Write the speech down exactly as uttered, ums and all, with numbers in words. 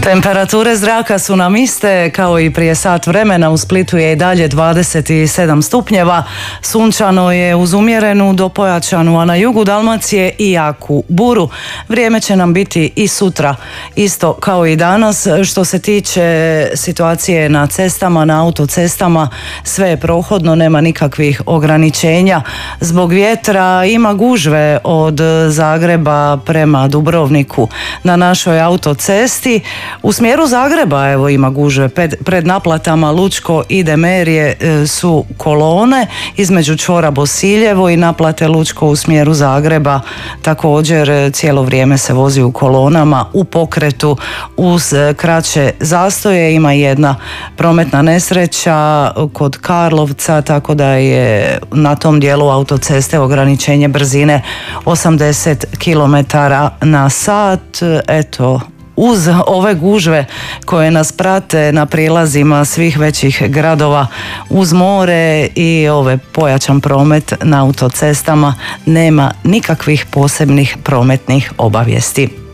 Temperature zraka su nam iste kao i prije sat vremena. U Splitu je i dalje dvadeset sedam stupnjeva. Sunčano je uz umjerenu do pojačanu, a na jugu Dalmacije i jaku buru. Vrijeme će nam biti i sutra isto kao i danas. Što se tiče situacije na cestama, na autocestama, sve je prohodno, nema nikakvih ograničenja. Zbog vjetra ima gužve od Zagreba prema Dubrovniku na našoj autocesti. U smjeru Zagreba evo ima gužve pred naplatama Lučko i Demerije su kolone između čvora Bosiljevo i naplate Lučko u smjeru Zagreba. Također cijelo vrijeme se vozi u kolonama u pokretu uz kraće zastoje. Ima jedna prometna nesreća kod Karlovca, tako da je na tom dijelu autoceste ograničenje brzine osamdeset kilometara na sat. Eto, uz ove gužve koje nas prate na prijelazima svih većih gradova uz more i ovaj pojačan promet na autocestama, nema nikakvih posebnih prometnih obavijesti.